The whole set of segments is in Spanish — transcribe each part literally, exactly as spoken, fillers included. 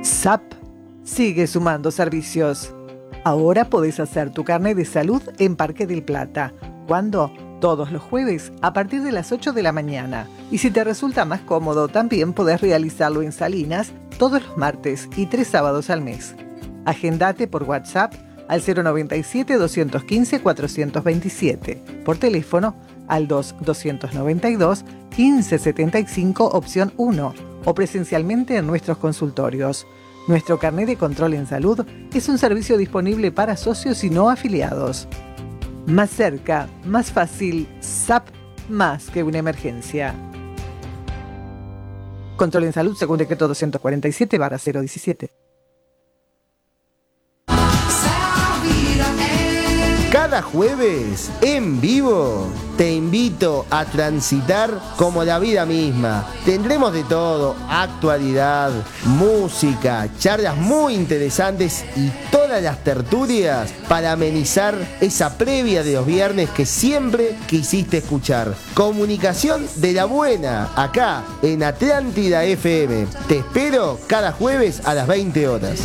S A P sigue sumando servicios. Ahora podés hacer tu carnet de salud en Parque del Plata. ¿Cuándo? Todos los jueves a partir de las ocho de la mañana. Y si te resulta más cómodo, también podés realizarlo en Salinas todos los martes y tres sábados al mes. Agendate por WhatsApp al cero noventa y siete, doscientos quince, cuatrocientos veintisiete. Por teléfono al dos, doscientos noventa y dos, quince setenta y cinco, opción uno. O presencialmente en nuestros consultorios. Nuestro carnet de control en salud es un servicio disponible para socios y no afiliados. Más cerca, más fácil, S A P, más que una emergencia. Control en salud según decreto doscientos cuarenta y siete barra cero diecisiete. Cada jueves, en vivo, te invito a transitar como la vida misma. Tendremos de todo, actualidad, música, charlas muy interesantes y todas las tertulias para amenizar esa previa de los viernes que siempre quisiste escuchar. Comunicación de la buena, acá en Atlántida F M. Te espero cada jueves a las veinte horas.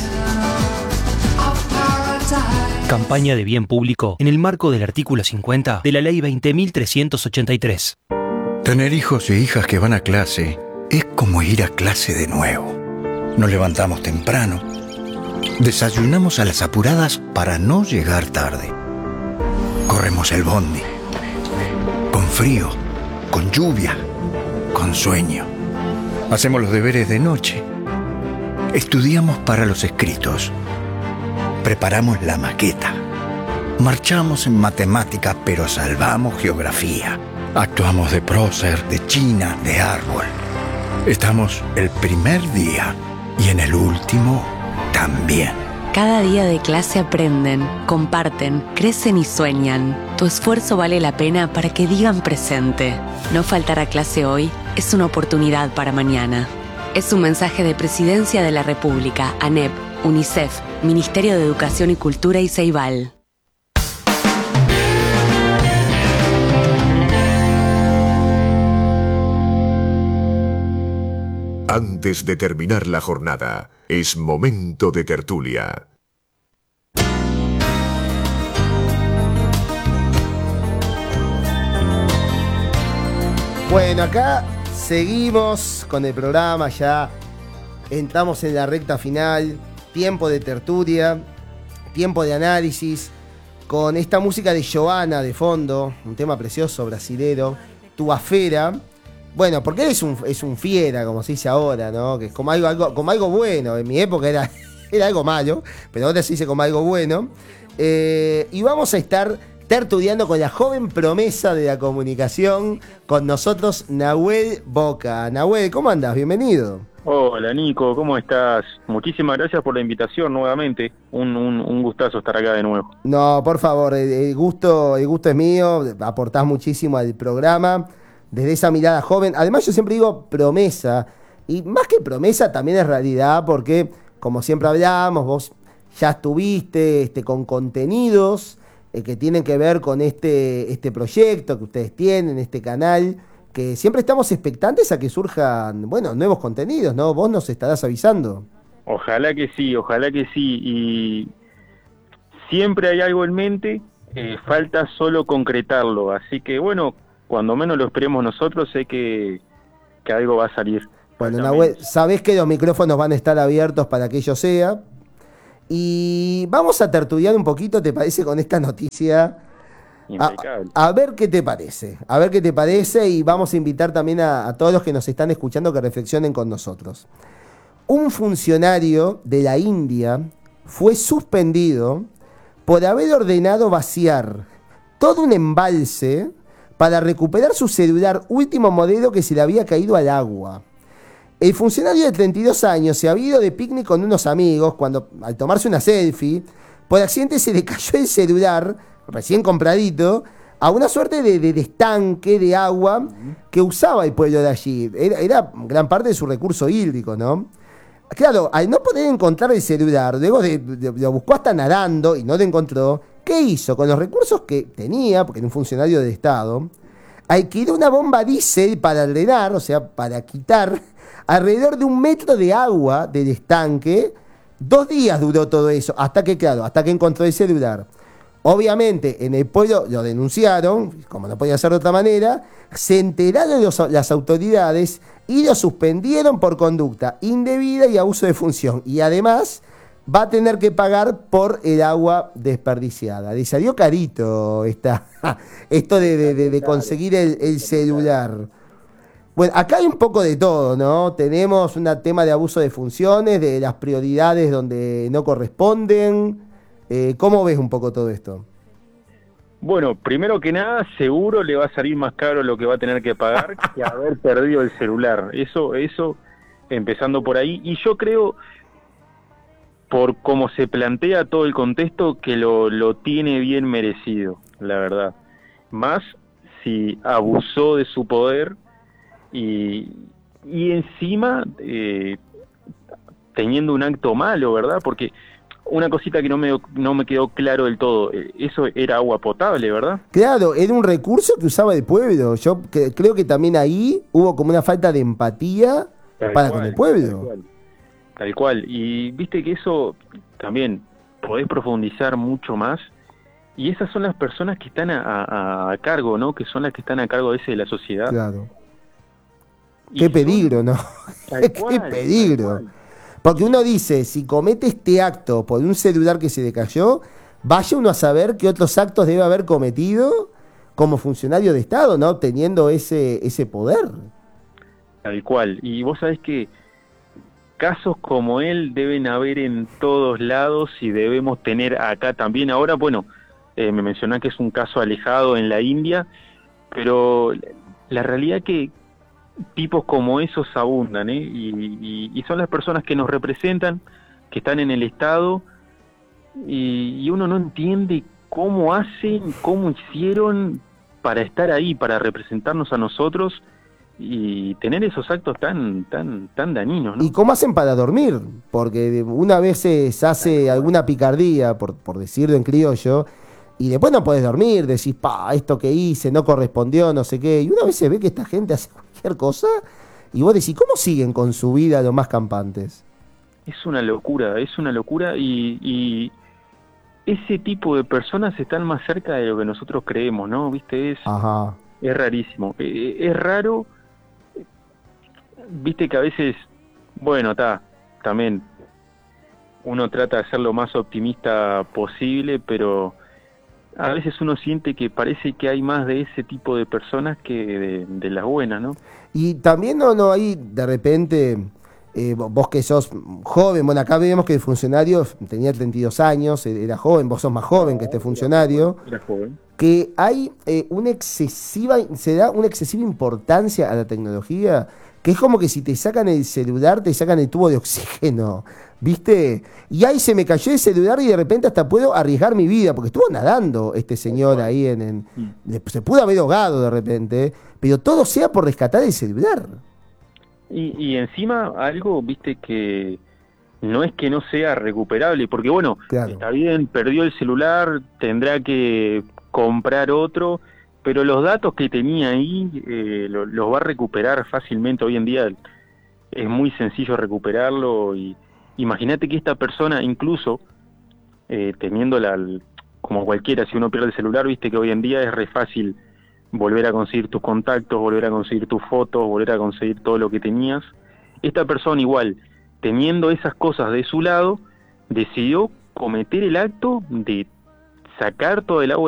Campaña de bien público en el marco del artículo cincuenta de la Ley veinte mil trescientos ochenta y tres. Tener hijos e hijas que van a clase es como ir a clase de nuevo. Nos levantamos temprano, desayunamos a las apuradas para no llegar tarde. Corremos el bondi, con frío, con lluvia, con sueño. Hacemos los deberes de noche. Estudiamos para los escritos. Preparamos la maqueta. Marchamos en matemática, pero salvamos geografía. Actuamos de prócer, de china, de árbol. Estamos el primer día y en el último también. Cada día de clase aprenden, comparten, crecen y sueñan. Tu esfuerzo vale la pena para que digan presente. No faltar a clase hoy es una oportunidad para mañana. Es un mensaje de Presidencia de la República, ANEP, UNICEF, Ministerio de Educación y Cultura y Ceibal. Antes de terminar la jornada, es momento de tertulia. Bueno, acá seguimos con el programa, ya entramos en la recta final. Tiempo de tertulia, tiempo de análisis, con esta música de Joana de fondo, un tema precioso, brasilero, Tua Fera. Bueno, porque él es un, es un fiera, como se dice ahora, ¿no? Que es como algo, algo, como algo bueno. En mi época era, era algo malo, pero ahora se dice como algo bueno. Eh, y vamos a estar tertuliando con la joven promesa de la comunicación, con nosotros, Nahuel Boca. Nahuel, ¿cómo andas? Bienvenido. Hola Nico, ¿cómo estás? Muchísimas gracias por la invitación nuevamente. Un, un, un gustazo estar acá de nuevo. No, por favor, el, el gusto, el gusto es mío. Aportás muchísimo al programa desde esa mirada joven. Además, yo siempre digo promesa. Y más que promesa, también es realidad, porque, como siempre hablamos, vos ya estuviste este, con contenidos eh, que tienen que ver con este, este proyecto que ustedes tienen, este canal, que siempre estamos expectantes a que surjan, bueno, nuevos contenidos, ¿no? Vos nos estarás avisando. Ojalá que sí, ojalá que sí. Y siempre hay algo en mente, eh, falta solo concretarlo. Así que, bueno, cuando menos lo esperemos nosotros, sé que, que algo va a salir. Bueno, Nahuel, sabés que los micrófonos van a estar abiertos para que ello sea. Y vamos a tertuliar un poquito, ¿te parece? Con esta noticia. A, a ver qué te parece, a ver qué te parece y vamos a invitar también a, a todos los que nos están escuchando que reflexionen con nosotros. Un funcionario de la India fue suspendido por haber ordenado vaciar todo un embalse para recuperar su celular último modelo que se le había caído al agua. El funcionario de treinta y dos años se había ido de picnic con unos amigos cuando, al tomarse una selfie, por accidente se le cayó el celular recién compradito, a una suerte de, de, de estanque de agua que usaba el pueblo de allí. Era, era gran parte de su recurso hídrico, ¿no? Claro, al no poder encontrar el celular, luego de, de, lo buscó hasta nadando y no lo encontró, ¿qué hizo? Con los recursos que tenía, porque era un funcionario del Estado, alquiló una bomba diésel para drenar, o sea, para quitar alrededor de un metro de agua del estanque. Dos días duró todo eso, hasta que, claro, hasta que encontró el celular. Obviamente, en el pueblo lo denunciaron, como no podía ser de otra manera, se enteraron los, las autoridades y lo suspendieron por conducta indebida y abuso de función. Y además va a tener que pagar por el agua desperdiciada. Le salió carito esta, esto de, de, de, de conseguir el, el celular. Bueno, acá hay un poco de todo, ¿no? Tenemos un tema de abuso de funciones, de las prioridades donde no corresponden. Eh, ¿Cómo ves un poco todo esto? Bueno, primero que nada, seguro le va a salir más caro lo que va a tener que pagar que haber perdido el celular. Eso, eso, empezando por ahí. Y yo creo, por cómo se plantea todo el contexto, que lo, lo tiene bien merecido, la verdad. Más si abusó de su poder y, y encima eh, teniendo un acto malo, ¿verdad? Porque una cosita que no me, no me quedó claro del todo, eso era agua potable, ¿verdad? Claro, era un recurso que usaba el pueblo. Yo que, creo que también ahí hubo como una falta de empatía tal para cual, con el pueblo. Tal cual. Tal cual. Y viste que eso también podés profundizar mucho más. Y esas son las personas que están a, a, a cargo, ¿no? Que son las que están a cargo de ese de la sociedad. Claro. Y qué peligro, ¿no? Qué cual, peligro. Porque uno dice, si comete este acto por un celular que se le cayó, vaya uno a saber qué otros actos debe haber cometido como funcionario de Estado, ¿no? Teniendo ese, ese poder. Tal cual. Y vos sabés que casos como él deben haber en todos lados y debemos tener acá también. Ahora, bueno, eh, me mencionás que es un caso alejado en la India, pero la realidad que tipos como esos abundan, ¿eh? y, y, y son las personas que nos representan, que están en el Estado, y, y uno no entiende cómo hacen, cómo hicieron para estar ahí, para representarnos a nosotros y tener esos actos tan tan tan dañinos, ¿no? ¿Y cómo hacen para dormir? Porque una vez se hace alguna picardía, por, por decirlo en criollo, y después no podés dormir, decís, pa, esto que hice no correspondió, no sé qué. Y una vez se ve que esta gente hace cualquier cosa y vos decís, ¿cómo siguen con su vida los más campantes? Es una locura, es una locura y, y ese tipo de personas están más cerca de lo que nosotros creemos, ¿no? ¿Viste? Es, Ajá. es rarísimo. Es raro, viste que a veces, bueno, está, también uno trata de ser lo más optimista posible, pero a veces uno siente que parece que hay más de ese tipo de personas que de, de las buenas, ¿no? Y también no, no hay de repente, eh, vos que sos joven, bueno, acá vemos que el funcionario tenía treinta y dos años, era joven, vos sos más joven que este funcionario, era joven. Que hay eh, una excesiva, se da una excesiva importancia a la tecnología, que es como que si te sacan el celular, te sacan el tubo de oxígeno, ¿viste? Y ahí se me cayó el celular y de repente hasta puedo arriesgar mi vida, porque estuvo nadando este señor ahí, en, en se pudo haber ahogado de repente, pero todo sea por rescatar el celular. Y, y encima algo, viste, que no es que no sea recuperable, porque bueno, claro, está bien, perdió el celular, tendrá que comprar otro, pero los datos que tenía ahí eh, los lo va a recuperar fácilmente. Hoy en día es muy sencillo recuperarlo y imagínate que esta persona, incluso eh, teniéndola como cualquiera, si uno pierde el celular, viste que hoy en día es re fácil volver a conseguir tus contactos, volver a conseguir tus fotos, volver a conseguir todo lo que tenías. Esta persona igual, teniendo esas cosas de su lado, decidió cometer el acto de sacar todo el agua